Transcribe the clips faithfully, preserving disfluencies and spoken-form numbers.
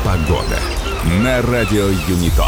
Погода на радио Юнитон.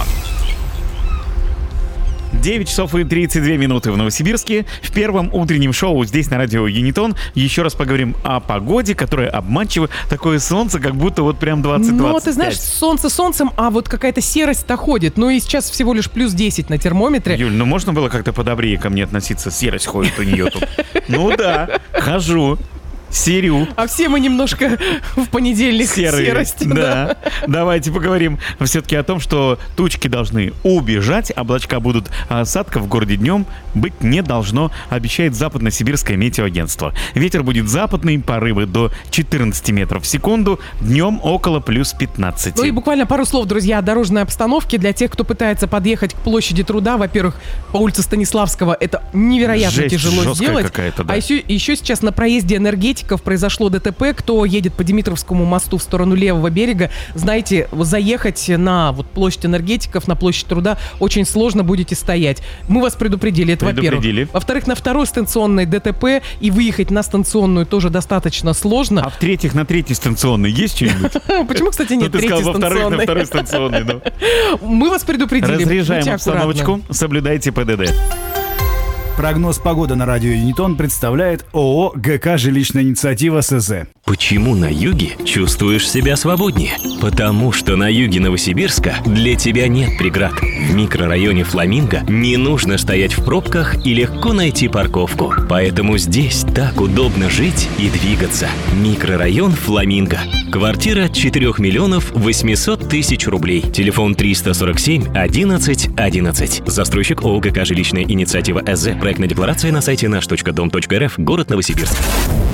девять часов и тридцать две минуты в Новосибирске. В первом утреннем шоу здесь на радио Юнитон еще раз поговорим о погоде, которая обманчива. Такое солнце, как будто вот прям двадцать двадцать пять. Ну, ты знаешь, солнце солнцем, а вот какая-то серость-то ходит. Ну и сейчас всего лишь плюс десять на термометре. Юль, ну можно было как-то подобрее ко мне относиться? Серость ходит у нее тут. Ну да, хожу. Серю. А все мы немножко в понедельник серые. Серость. Да. да. Давайте поговорим все-таки о том, что тучки должны убежать, облачка будут, а осадков в городе днем быть не должно, обещает Западно-Сибирское метеоагентство. Ветер будет западный, порывы до четырнадцать метров в секунду, днем около плюс пятнадцать. Ну и буквально пару слов, друзья, о дорожной обстановке. Для тех, кто пытается подъехать к площади Труда, во-первых, по улице Станиславского, это невероятно Жесть тяжело сделать. какая-то, да. А еще, еще сейчас на проезде Энергетиков произошло ДТП. Кто едет по Димитровскому мосту в сторону левого берега, знаете, заехать на вот площадь Энергетиков, на площадь Труда очень сложно, будете стоять. Мы вас предупредили, это Предупредили. во-первых. Во-вторых, на второй станционной ДТП и выехать на станционную тоже достаточно сложно. А в-третьих, на третьей станционной есть что-нибудь? Почему, кстати, нет Ну, ты третьей сказал, во-вторых, на станционной? второй станционной, да. Мы вас предупредили. Разряжаем будьте аккуратны. обстановочку, соблюдайте ПДД. Прогноз погоды на радио Юнитон представляет ООО ГК «Жилищная инициатива СЗ». Почему на юге чувствуешь себя свободнее? Потому что на юге Новосибирска для тебя нет преград. В микрорайоне Фламинго не нужно стоять в пробках и легко найти парковку. Поэтому здесь так удобно жить и двигаться. Микрорайон Фламинго. Квартира от четырех миллионов восемьсот тысяч рублей. Телефон триста сорок семь одиннадцать одиннадцать. Застройщик ООО ГК «Жилищная инициатива СЗ». Проектная декларация на сайте наш точка дом точка рф. Город Новосибирск.